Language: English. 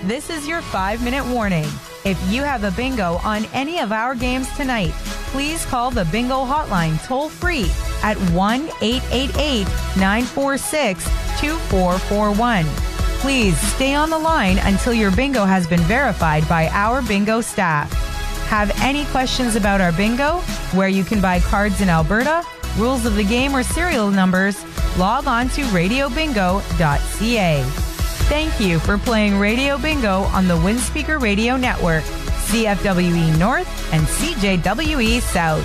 This is your 5-minute warning. If you have a bingo on any of our games tonight, please call the bingo hotline toll-free at 1-888-946-2441. Please stay on the line until your bingo has been verified by our bingo staff. Have any questions about our bingo, where you can buy cards in Alberta, rules of the game, or serial numbers, log on to radiobingo.ca. Thank you for playing Radio Bingo on the Windspeaker Radio Network, CFWE North and CJWE South.